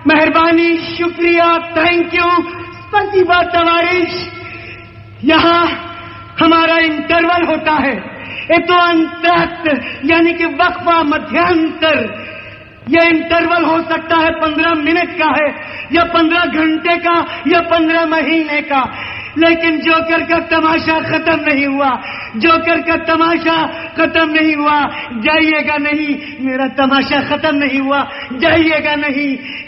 मेहरबानी, शुक्रिया, thank you, स्पसीबा तवारिश। यहाँ हमारा इंटरवल होता है। ये तो अंतरक्त यानी कि वक्फा, मध्यांतर। यह इंटरवल हो सकता है 15 मिनट का है, या 15 घंटे का, या 15 महीने का, लेकिन जोकर का तमाशा खत्म नहीं हुआ। जोकर का तमाशा खत्म नहीं हुआ। जाइएगा नहीं, मेरा तमाशा खत्म नहीं हुआ। जाइएगा नहीं,